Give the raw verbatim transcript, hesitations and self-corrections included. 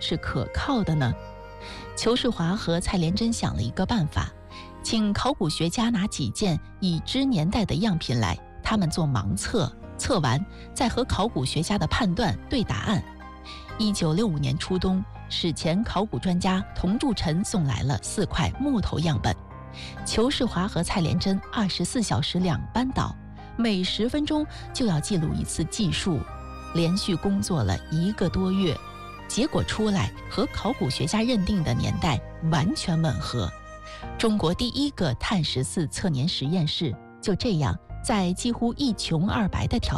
是可靠的呢？裘世华和蔡连珍想了一个办法，请考古学家拿几件已知年代的样品来，他们做盲测，测完再和考古学家的判断对答案。一九六五年初冬，史前考古专家童铸臣送来了四块木头样本，裘世华和蔡连珍二十四小时两班倒，每十分钟就要记录一次计数，连续工作了一个多月，结果出来和考古学家认定的年代完全吻合。中国第一个碳十四测年实验室就这样在几乎一穷二白的条